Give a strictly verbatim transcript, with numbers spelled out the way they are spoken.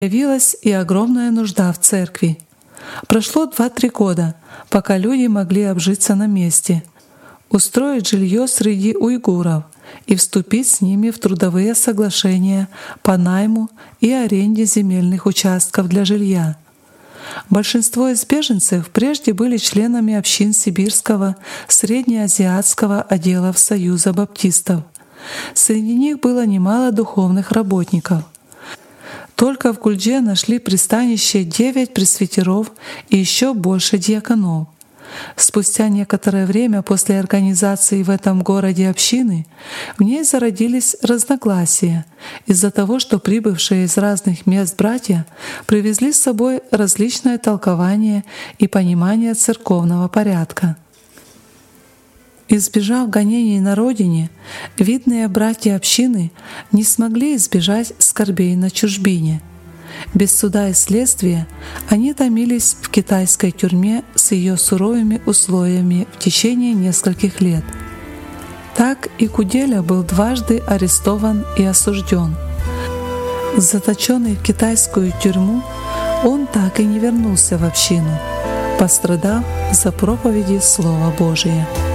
Появилась и огромная нужда в церкви. Прошло два-три года, пока люди могли обжиться на месте, устроить жилье среди уйгуров и вступить с ними в трудовые соглашения по найму и аренде земельных участков для жилья. Большинство из беженцев прежде были членами общин Сибирского, Среднеазиатского отделов Союза баптистов. Среди них было немало духовных работников. Только в Гульдже нашли пристанище девять пресвитеров и еще больше диаконов. Спустя некоторое время после организации в этом городе общины в ней зародились разногласия из-за того, что прибывшие из разных мест братья привезли с собой различное толкование и понимание церковного порядка. Избежав гонений на родине, видные братья общины не смогли избежать скорбей на чужбине. Без суда и следствия они томились в китайской тюрьме с ее суровыми условиями в течение нескольких лет. Так и Куделя был дважды арестован и осужден. Заточенный в китайскую тюрьму, он так и не вернулся в общину, пострадав за проповеди Слова Божия.